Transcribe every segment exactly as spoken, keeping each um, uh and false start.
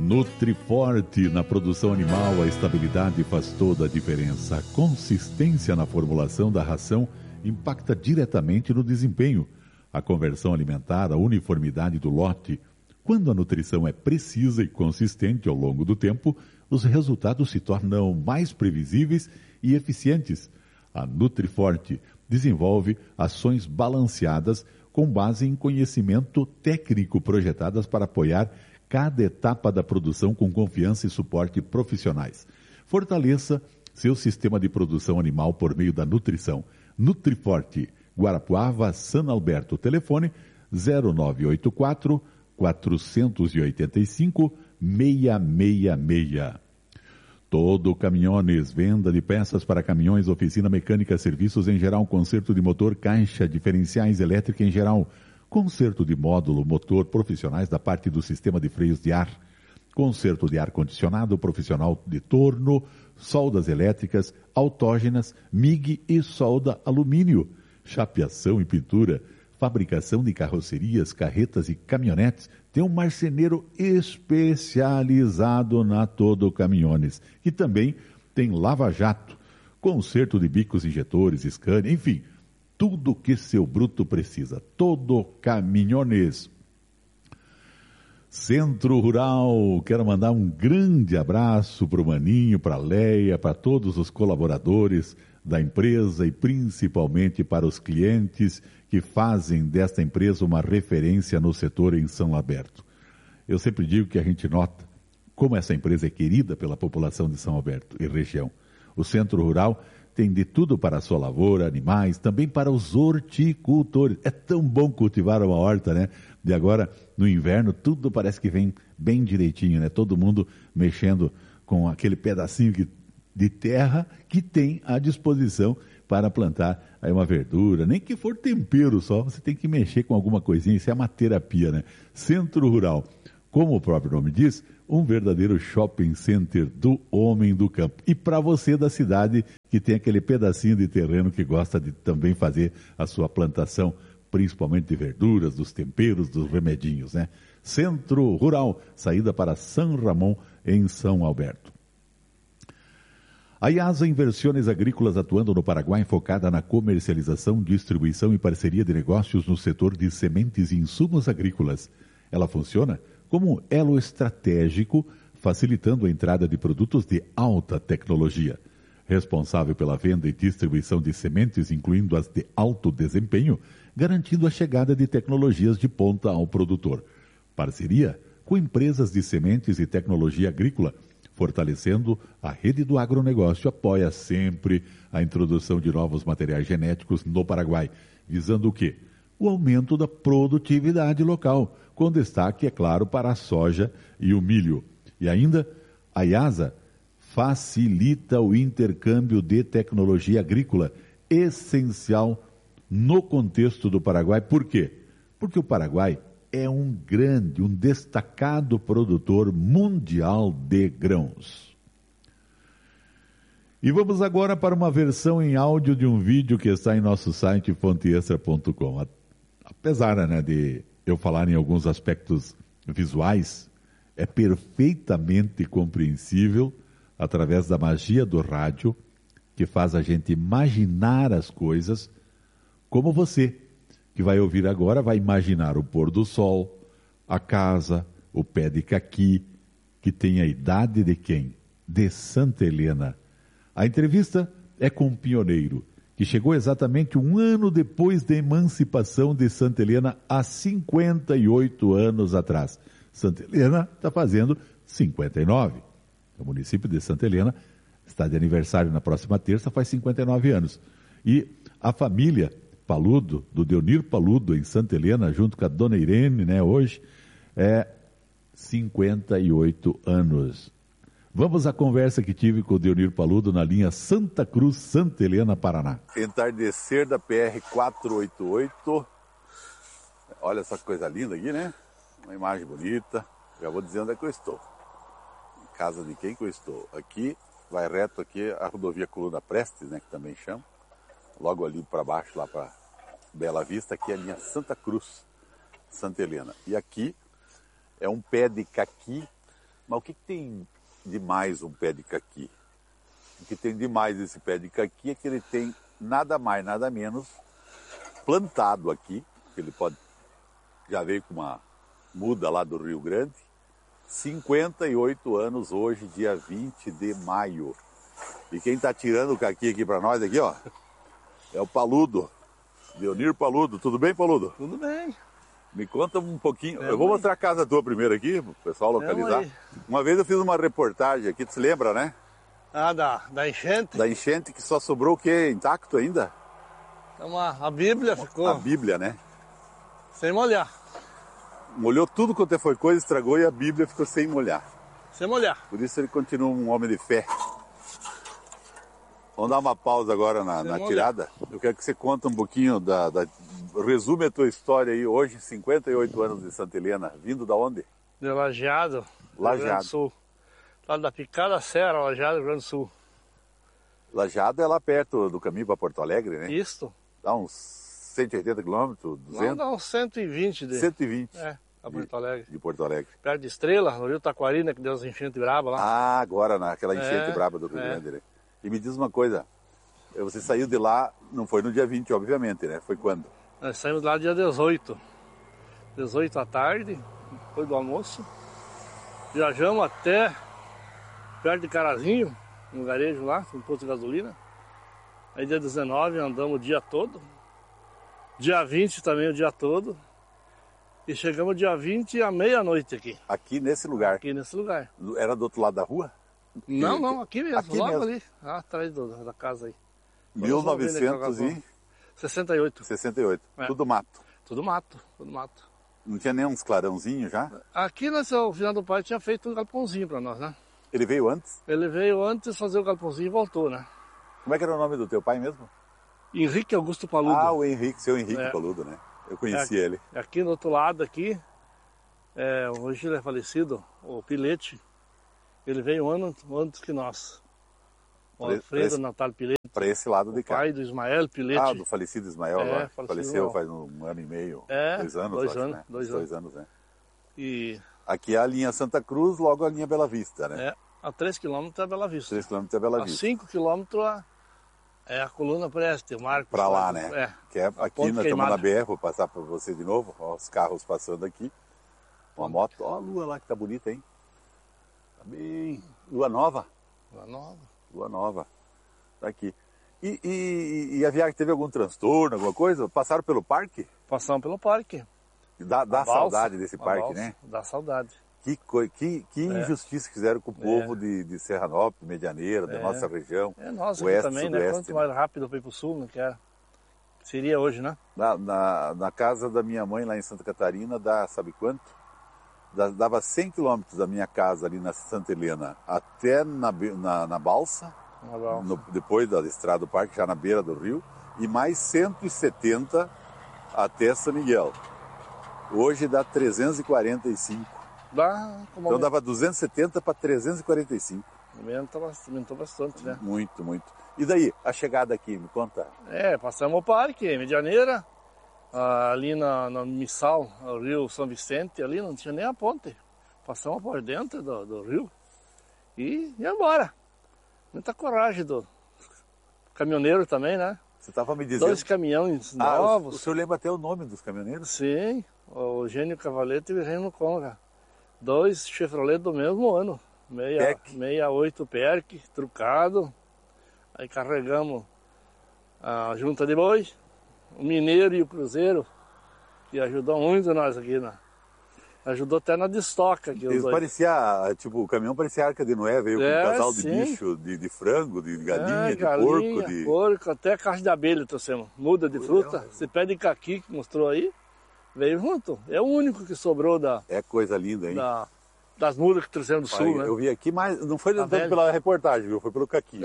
Nutriforte, na produção animal, a estabilidade faz toda a diferença. A consistência na formulação da ração impacta diretamente no desempenho. A conversão alimentar, a uniformidade do lote. Quando a nutrição é precisa e consistente ao longo do tempo, os resultados se tornam mais previsíveis e eficientes. A Nutriforte desenvolve ações balanceadas com base em conhecimento técnico projetadas para apoiar cada etapa da produção com confiança e suporte profissionais. Fortaleça seu sistema de produção animal por meio da nutrição. Nutriforte, Guarapuava, San Alberto. Telefone zero nove oito quatro, quatro oito cinco, seis seis seis. Todo Caminhones, venda de peças para caminhões, oficina mecânica, serviços em geral, conserto de motor, caixa, diferenciais, elétrica em geral, conserto de módulo, motor, profissionais da parte do sistema de freios de ar, conserto de ar-condicionado, profissional de torno, soldas elétricas, autógenas, M I G e solda alumínio, chapeação e pintura, fabricação de carrocerias, carretas e caminhonetes. Tem um marceneiro especializado na Todo Caminhones. E também tem lava-jato, conserto de bicos injetores, Scania, enfim, tudo que seu bruto precisa. Todo Caminhones. Centro Rural, quero mandar um grande abraço para o Maninho, para a Leia, para todos os colaboradores da empresa e principalmente para os clientes que fazem desta empresa uma referência no setor em São Alberto. Eu sempre digo que a gente nota como essa empresa é querida pela população de São Alberto e região. O Centro Rural tem de tudo para a sua lavoura, animais, também para os horticultores. É tão bom cultivar uma horta, né? De agora, no inverno, tudo parece que vem bem direitinho, né? Todo mundo mexendo com aquele pedacinho que, de terra que tem à disposição para plantar aí uma verdura, nem que for tempero só, você tem que mexer com alguma coisinha, isso é uma terapia, né? Centro Rural, como o próprio nome diz, um verdadeiro shopping center do homem do campo. E para você da cidade que tem aquele pedacinho de terreno que gosta de também fazer a sua plantação, principalmente de verduras, dos temperos, dos remedinhos, né? Centro Rural, saída para São Ramon, em São Alberto. A IASA Inversões Agrícolas, atuando no Paraguai, focada na comercialização, distribuição e parceria de negócios no setor de sementes e insumos agrícolas. Ela funciona como um elo estratégico, facilitando a entrada de produtos de alta tecnologia. Responsável pela venda e distribuição de sementes, incluindo as de alto desempenho, garantindo a chegada de tecnologias de ponta ao produtor. Parceria com empresas de sementes e tecnologia agrícola, fortalecendo a rede do agronegócio, apoia sempre a introdução de novos materiais genéticos no Paraguai, visando o quê? O aumento da produtividade local, com destaque, é claro, para a soja e o milho. E ainda, a IASA facilita o intercâmbio de tecnologia agrícola, essencial no contexto do Paraguai. Por quê? Porque o Paraguai é um grande, um destacado produtor mundial de grãos. E vamos agora para uma versão em áudio de um vídeo que está em nosso site fonte extra ponto com. Apesar, né, de eu falar em alguns aspectos visuais, é perfeitamente compreensível através da magia do rádio, que faz a gente imaginar as coisas, como você, que vai ouvir agora, vai imaginar o pôr do sol, a casa, o pé de caqui, que tem a idade de quem? De Santa Helena. A entrevista é com um pioneiro, que chegou exatamente um ano depois da emancipação de Santa Helena, há cinquenta e oito anos atrás. Santa Helena está fazendo cinquenta e nove. O município de Santa Helena está de aniversário na próxima terça, faz cinquenta e nove anos. E a família Paludo, do Deonir Paludo, em Santa Helena, junto com a dona Irene, né, hoje, é cinquenta e oito anos. Vamos à conversa que tive com o Deonir Paludo na linha Santa Cruz, Santa Helena, Paraná. Entardecer da P R quatrocentos e oitenta e oito. Olha só que coisa linda aqui, né? Uma imagem bonita. Já vou dizer onde é que eu estou. Em casa de quem que eu estou? Aqui, vai reto aqui a rodovia Coluna Prestes, né, que também chama. Logo ali para baixo, lá para Bela Vista, aqui é a linha Santa Cruz, Santa Helena. E aqui é um pé de caqui Mas o que, que tem de mais um pé de caqui? O que tem de mais esse pé de caqui é que ele tem nada mais, nada menos plantado aqui, que ele pode, já veio com uma muda lá do Rio Grande, cinquenta e oito anos hoje, dia vinte de maio. E quem está tirando o caqui aqui para nós, aqui, ó, é o Paludo, Leonir Paludo. Tudo bem, Paludo? Tudo bem. Me conta um pouquinho. É, eu vou mãe. mostrar a casa tua primeiro aqui, para o pessoal localizar. É, uma vez eu fiz uma reportagem aqui, tu se lembra, né? Ah, da, da enchente? Da enchente, que só sobrou o quê? Intacto ainda? Então, a, a Bíblia ficou A Bíblia, né? sem molhar. Molhou tudo quanto foi coisa, estragou e a Bíblia ficou sem molhar. Sem molhar. Por isso ele continua um homem de fé. Vamos dar uma pausa agora na, na tirada. Eu quero que você conte um pouquinho, da, da, resume a tua história aí. Hoje, cinquenta e oito anos de Santa Helena, vindo da onde? De Lajeado, Rio Lajeado. Grande do Sul. Lá da Picada Serra, Lajeado, Rio Grande do Sul. Lajeado é lá perto do caminho para Porto Alegre, né? Isto. Dá uns cento e oitenta quilômetros, duzentos? Não, dá uns cento e vinte de... cento e vinte. É, a Porto Alegre. De, de Porto Alegre. Perto de Estrela, no Rio Taquari, né, que deu as enchentes braba lá. Ah, agora naquela enchente É, braba do Rio é. Grande, né? E me diz uma coisa, você saiu de lá, não foi no dia vinte, obviamente, né? Foi quando? Nós saímos lá dia dezoito. dezoito à tarde, depois do almoço. Viajamos até perto de Carazinho, no garejo lá, no posto de gasolina. Aí dia dezenove andamos o dia todo. Dia vinte também o dia todo. E chegamos dia vinte à meia-noite aqui. Aqui nesse lugar? Aqui nesse lugar. Era do outro lado da rua? Não, não, aqui mesmo, Aqui logo mesmo. ali, lá atrás do, da casa aí. mil novecentos e sessenta e oito. sessenta e oito. É. Tudo mato. Tudo mato, tudo mato. Não tinha nem uns clarãozinhos já? Aqui nesse final do pai tinha feito um galpãozinho pra nós, né? Ele veio antes? Ele veio antes fazer o galpãozinho e voltou, né? Como é que era o nome do teu pai mesmo? Henrique Augusto Paludo. Ah, o Henrique, seu Henrique É. Paludo, né? Eu conheci É, ele. Aqui no outro lado, aqui, é, hoje ele é falecido, o Pilete. Ele veio um ano antes que nós. O Pra- Alfredo pra esse- Natal Pilete, Para esse lado de cá. pai do Ismael Pilete. Ah, do falecido Ismael É, lá. falecido Faleceu Ismael. faz um ano e meio. É, dois anos, dois eu acho, anos, né? dois dois anos, né? E Aqui é a linha Santa Cruz, logo a linha Bela Vista, né? é, a três quilômetros é Bela Vista. três quilômetros é Bela A Vista. cinco quilômetros é a coluna Preste, o Marcos. Pra lá, lá, né? É. Que é aqui ponte nós estamos queimada. na B R, vou passar para você de novo. Ó, os carros passando aqui. Uma moto. Ó a lua lá que tá bonita, hein? Tá bem. Lua nova? Lá nova. Lua nova. Tá aqui. E, e, e a viagem teve algum transtorno, alguma coisa? Passaram pelo parque? Passamos pelo parque. Dá, dá A balsa, saudade desse a parque, balsa, né? Dá saudade. Que, coi- que, que injustiça fizeram com o povo É. de, de Serranópolis, Medianeira, da É. nossa região. É nós aqui oeste, também, né? sudoeste, Quanto mais rápido para ir pro sul, não quer. Seria hoje, né? Na, na, na casa da minha mãe lá em Santa Catarina, dá, sabe quanto? Dá- Dava cem quilômetros da minha casa ali na Santa Helena até na, be- na, na balsa, Uma balsa. no- depois da estrada do parque, já na beira do rio, e mais cento e setenta até São Miguel. Hoje dá trezentos e quarenta e cinco. Dá, como Então dava duzentos e setenta para trezentos e quarenta e cinco. aumentou, bastante, aumentou bastante, né? Muito, muito. E daí, a chegada aqui, me conta. É, passamos o parque, Medianeira, ah, ali na, na Missal, o rio São Vicente, ali não tinha nem a ponte. Passamos por dentro do, do rio e ia embora. Muita coragem do caminhoneiro também, né? Você estava me dizendo... Dois caminhões Ah, o, novos. o senhor lembra até o nome dos caminhoneiros? Sim, o Gênio Cavalete e o Reino Conga. Dois Chevrolet do mesmo ano. Meia, Perk. sessenta e oito Perk, trucado. Aí carregamos a junta de boi, o Mineiro e o Cruzeiro, que ajudou muito nós aqui, né? Ajudou até na destoca aqui os Eles dois. parecia, tipo, o caminhão parecia Arca de Noé, veio É, com um casal de sim. bicho, de, de frango, de galinha, É, de galinha, porco, de... porco, até caixa de abelha trouxemos. Muda de fruta, Legal. se pé de caqui que mostrou aí, veio junto. É o único que sobrou da, É coisa linda, hein? da, das mudas que trouxemos do Aí, sul, né? eu vi aqui, mas não foi Tá tanto velho. pela reportagem, viu? Foi pelo caquinho.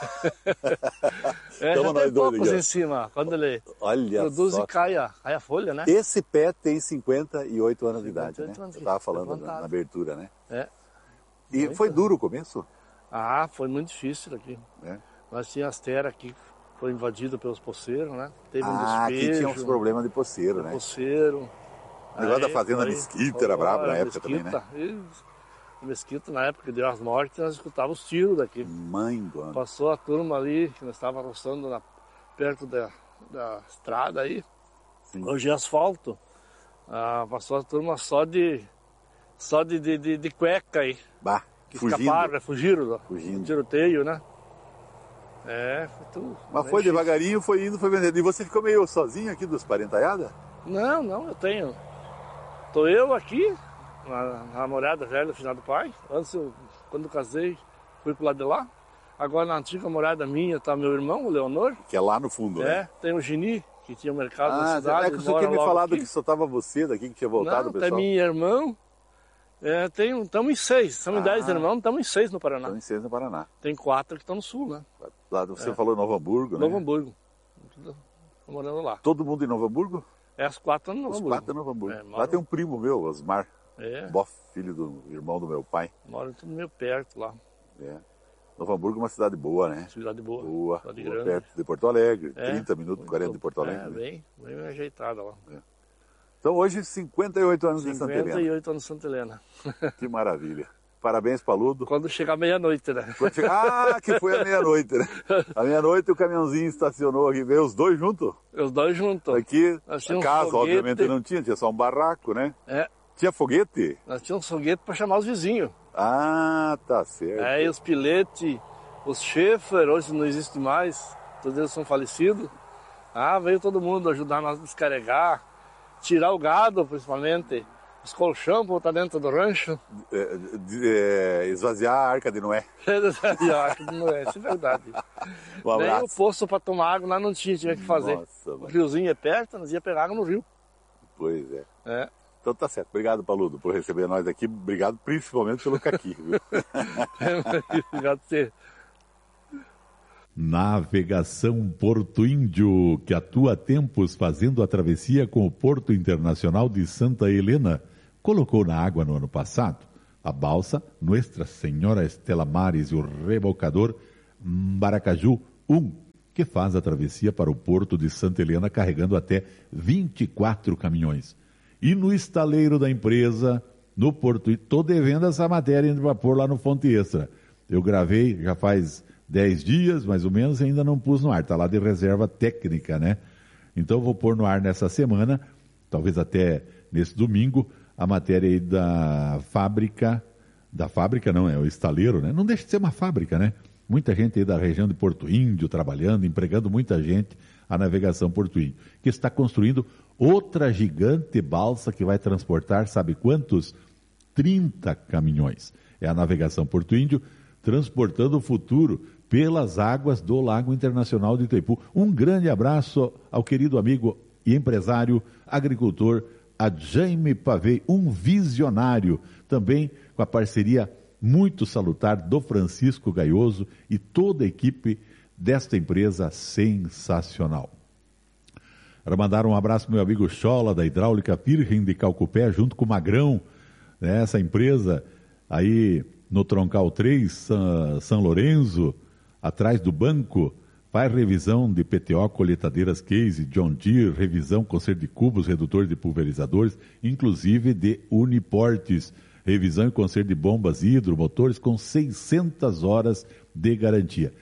É, Tamo já nós tem dois poucos aqui, ó. em cima, quando ele Olha produz só. e cai a, cai a folha, né? Esse pé tem cinquenta e oito anos de idade, né? cinquenta e oito anos Você de- estava foi falando na, plantado. na abertura, né? É. E Muito. foi duro o começo, Ah, foi muito difícil aqui. né? Nós tínhamos as terras aqui, que foram invadidas pelos poceiros, né? Teve um Ah, aqui despejo, tinha uns problemas de poceiro, um né? poceiro. O negócio da Aí fazenda foi- Mesquita era brabo na foi- época também, né? Mesquita, isso. Mesquita, na época que deu as mortes, nós escutávamos os tiros daqui. Mãe do ano. Passou a turma ali, que nós estávamos roçando na, perto da, da estrada aí. Sim. Hoje é asfalto. Ah, passou a turma só de só de, de, de, de cueca aí. Bah, que fugindo. Escaparam, fugiram. Fugindo. Tiroteio, né? É, foi tudo. Mas foi difícil. Devagarinho, foi indo, foi vendendo. E você ficou meio sozinho aqui dos parentaiadas? Não, não, eu tenho. Tô eu aqui, na namorada velha, filha do pai. Antes, eu, quando eu casei, fui pro lado de lá. Agora, na antiga morada minha, tá meu irmão, o Leonor. Que é lá no fundo, é, né? É, tem o Gini, que tinha o mercado ah, na cidade. É que você tinha me falado aqui. que só tava você daqui, que tinha voltado, não, pessoal. Tem minha irmã. É, tem, estamos em seis. Estamos em ah, dez irmãos, estamos em seis no Paraná. Estamos em seis no Paraná. Tem quatro que estão no sul, né? Lá, você é. falou Novo Hamburgo, né? Novo Hamburgo. Estou morando lá. Todo mundo em Novo Hamburgo? É, as quatro estão no Novo Os Hamburgo. quatro em Novo Hamburgo. É, moro... Lá tem um primo meu, Osmar. É. Boff, filho do irmão do meu pai. Moro tudo meio perto lá. É. Novo Hamburgo é uma cidade boa, né? Cidade boa. Boa. Cidade boa grande. Perto de Porto Alegre. É. trinta minutos, quarenta de Porto Alegre. É, bem, bem ajeitada lá. É. Então hoje, cinquenta e oito anos em Santa Helena. cinquenta e oito anos em Santa Helena. Que maravilha. Parabéns, Paludo. Quando chegar meia-noite, né? Quando chegar... Ah, que foi a meia-noite, né? A meia-noite o caminhãozinho estacionou aqui. Veio os dois juntos? Os dois juntos. Aqui, Nós a casa, um obviamente, não tinha. Tinha só um barraco, né? É. Tinha foguete? Nós tínhamos um foguete para chamar os vizinhos. Ah, tá certo. É, e os piletes, os Schaefer, hoje não existe mais. Todos eles são falecidos. Ah, veio todo mundo ajudar nós a descarregar. Tirar o gado, principalmente, os colchão para botar dentro do rancho. É, é, esvaziar a Arca de Noé. Esvaziar a Arca de Noé, isso é verdade. Um abraço. Nem o poço para tomar água lá não tinha, tinha que fazer. Nossa, o riozinho é perto, nós ia pegar água no rio. Pois é. É. Então tá certo. Obrigado, Paludo, por receber nós aqui. Obrigado principalmente pelo caqui, viu? Obrigado a você. Navegação Porto Índio, que atua há tempos fazendo a travessia com o Porto Internacional de Santa Helena, colocou na água no ano passado a balsa Nuestra Senhora Estela Maris e o rebocador Maracaju um, que faz a travessia para o Porto de Santa Helena carregando até vinte e quatro caminhões. E no estaleiro da empresa, no Porto, estou devendo essa matéria para pôr lá no Fonte Extra. Eu gravei já faz dez dias, mais ou menos, e ainda não pus no ar. Está lá de reserva técnica, né? Então vou pôr no ar nessa semana, talvez até nesse domingo, a matéria aí da fábrica, da fábrica não, é o estaleiro, né? Não deixa de ser uma fábrica, né? Muita gente aí da região de Porto Índio trabalhando, empregando muita gente, a navegação Porto Índio, que está construindo outra gigante balsa que vai transportar, sabe quantos? trinta caminhões. É a navegação Porto Índio transportando o futuro pelas águas do Lago Internacional de Itaipu. Um grande abraço ao querido amigo e empresário, agricultor, a Jaime Pavei, um visionário, também com a parceria muito salutar do Francisco Gaioso e toda a equipe desta empresa sensacional. Para mandar um abraço ao meu amigo Chola, da Hidráulica Pirgen de Calcupé, junto com o Magrão, né, essa empresa aí no Troncal três, São, São Lourenço, atrás do banco, faz revisão de P T O, colheitadeiras Case, John Deere, revisão, conserto de cubos, redutor de pulverizadores, inclusive de Uniportes, revisão e conserto de bombas hidromotores com seiscentas horas de garantia.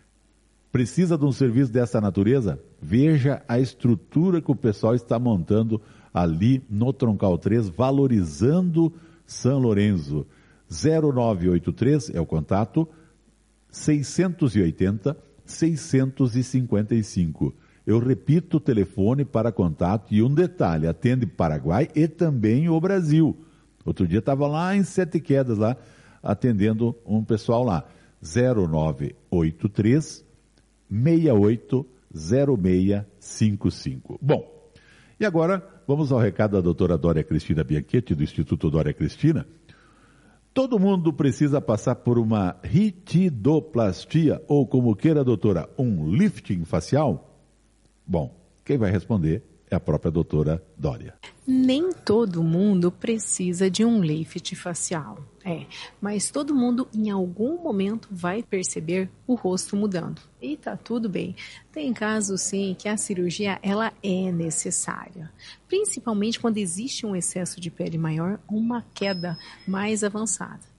Precisa de um serviço dessa natureza? Veja a estrutura que o pessoal está montando ali no Troncal três, valorizando São Lourenço. zero nove oito três é o contato, seiscentos e oitenta, seiscentos e cinquenta e cinco. Eu repito o telefone para contato e um detalhe, atende Paraguai e também o Brasil. Outro dia estava lá em Sete Quedas, lá, atendendo um pessoal lá. zero nove oito três, seis oito zero seis cinco cinco. Bom, e agora vamos ao recado da doutora Dória Cristina Bianchetti, do Instituto Dória Cristina. Todo mundo precisa passar por uma ritidoplastia, ou como queira, doutora, um lifting facial? Bom, quem vai responder é a própria doutora Dória. Nem todo mundo precisa de um lift facial, é, mas todo mundo em algum momento vai perceber o rosto mudando. E tá tudo bem. Tem casos sim que a cirurgia ela é necessária, principalmente quando existe um excesso de pele maior ou uma queda mais avançada.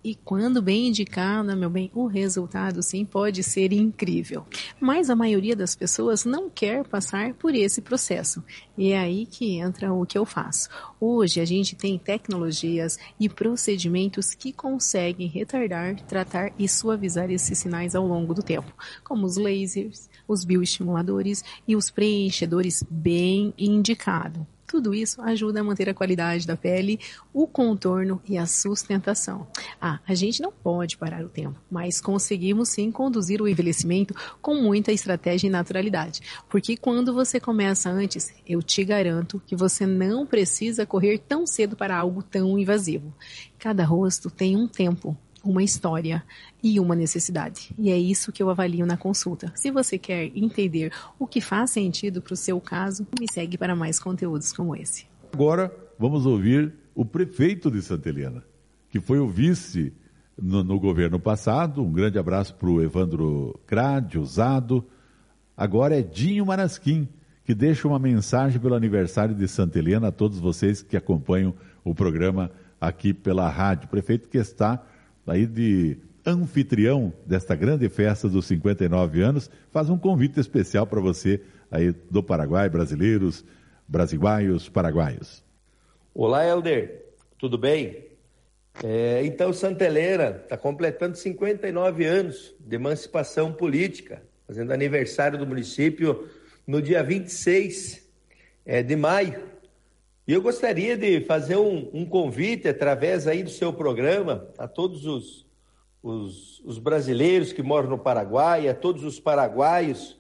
E quando bem indicada, meu bem, o resultado sim pode ser incrível. Mas a maioria das pessoas não quer passar por esse processo. E é aí que entra o que eu faço. Hoje a gente tem tecnologias e procedimentos que conseguem retardar, tratar e suavizar esses sinais ao longo do tempo, como os lasers, os bioestimuladores e os preenchedores bem indicados. Tudo isso ajuda a manter a qualidade da pele, o contorno e a sustentação. Ah, a gente não pode parar o tempo, mas conseguimos sim conduzir o envelhecimento com muita estratégia e naturalidade. Porque quando você começa antes, eu te garanto que você não precisa correr tão cedo para algo tão invasivo. Cada rosto tem um tempo, uma história e uma necessidade. E é isso que eu avalio na consulta. Se você quer entender o que faz sentido para o seu caso, me segue para mais conteúdos como esse. Agora vamos ouvir o prefeito de Santa Helena, que foi o vice no, no governo passado. Um grande abraço para o Evandro Crade, usado. Agora é Dinho Marasquim, que deixa uma mensagem pelo aniversário de Santa Helena a todos vocês que acompanham o programa aqui pela rádio. O prefeito que está aí de anfitrião desta grande festa dos cinquenta e nove anos, faz um convite especial para você aí do Paraguai, brasileiros, brasiguaios, paraguaios. Olá, Helder, tudo bem? É, então, Santa Helena está completando cinquenta e nove anos de emancipação política, fazendo aniversário do município no dia vinte e seis é, de maio. E eu gostaria de fazer um, um convite através aí do seu programa a todos os, os, os brasileiros que moram no Paraguai, a todos os paraguaios,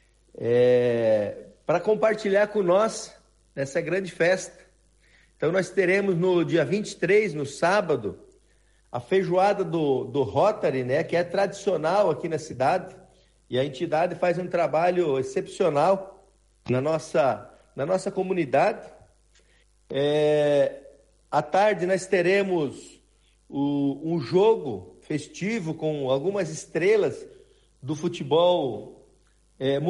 é, para compartilhar com nós essa grande festa. Então nós teremos no dia vinte e três, no sábado, a feijoada do, do Rotary, né, que é tradicional aqui na cidade, e a entidade faz um trabalho excepcional na nossa, na nossa comunidade. É, à tarde nós teremos o, um jogo festivo com algumas estrelas do futebol é,